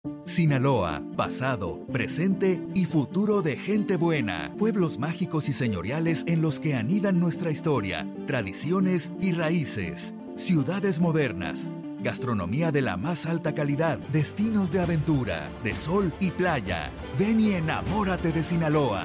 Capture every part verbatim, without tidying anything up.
Sinaloa, pasado, presente y futuro de gente buena. Pueblos mágicos y señoriales en los que anidan nuestra historia, tradiciones y raíces. Ciudades modernas, gastronomía de la más alta calidad, destinos de aventura, de sol y playa. Ven y enamórate de Sinaloa.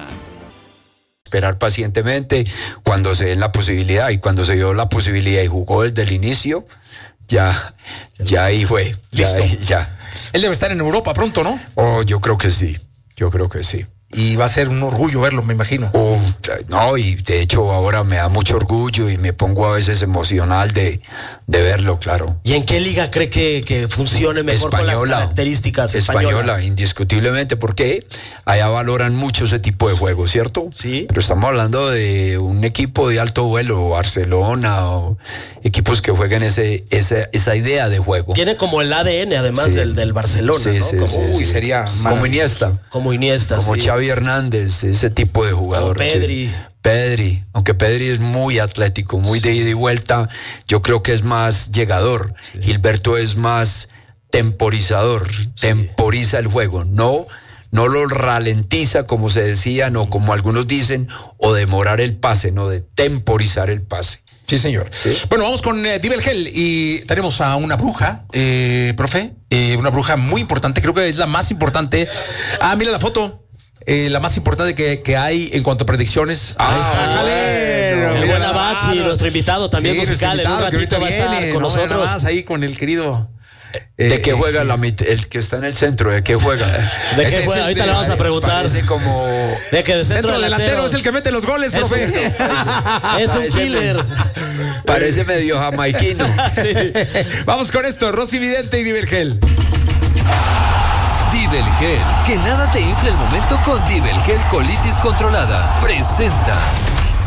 Esperar pacientemente cuando se den la posibilidad, y cuando se dio la posibilidad y jugó desde el inicio, ya, ya ahí fue. Ya, Listo. ya. Él debe estar en Europa pronto, ¿no? Oh, yo creo que sí, yo creo que sí. Y va a ser un orgullo verlo, me imagino. Oh, no, y de hecho ahora me da mucho orgullo y me pongo a veces emocional de, de verlo, claro. ¿Y en qué liga cree que, que funcione mejor Española, con las características? Española, Española, indiscutiblemente, porque allá valoran mucho ese tipo de juego, ¿cierto? Sí. Pero estamos hablando de un equipo de alto vuelo, Barcelona, o equipos que jueguen ese, esa, esa idea de juego. Tiene como el A D N, además, Sí. del, del Barcelona, Sí, ¿no? sí, como, sí, uy, sí. sería Como Iniesta. como Iniesta, Como sí. Xavi Hernández, ese tipo de jugador. Como Pedri. Sí. Pedri, aunque Pedri es muy atlético, muy de ida y vuelta, yo creo que es más llegador. Sí. Gilberto es más temporizador, Sí. temporiza el juego, no, no lo ralentiza como se decía, no como algunos dicen, o demorar el pase, no, de temporizar el pase. Sí, señor. Sí. Bueno, vamos con eh, Dibelgel y tenemos a una bruja, eh, profe, eh, una bruja muy importante, creo que es la más importante. Ah, mira la foto. Eh, la más importante que, que hay en cuanto a predicciones. Ahí está. ¡Jalero! El Mira buen nada Abachi, más. nuestro invitado también Sí, musical, nuestro en un invitado que ratito ahorita va a estar viene, con ¿no? nosotros. Nada más ahí con el querido. ¿De eh, qué juega la mit- el que está en el centro? ¿De qué juega? ¿De Ese qué es juega? el Ahorita de- le vamos a preguntar. Parece como... De que de centro, Centro delantero es el que mete los goles, Es profe. un- es un Parece- killer. Parece medio jamaiquino. Sí. Vamos con esto, Rosy Vidente y Dibelgel. Dibelgel, que nada te infle el momento con Dibelgel Colitis Controlada. Presenta.